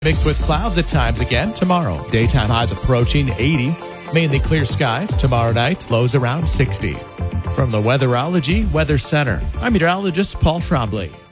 Mixed with clouds at times again tomorrow. Daytime highs approaching 80. Mainly clear skies. Tomorrow night, lows around 60. From the Weatherology Weather Center, I'm meteorologist Paul Trombley.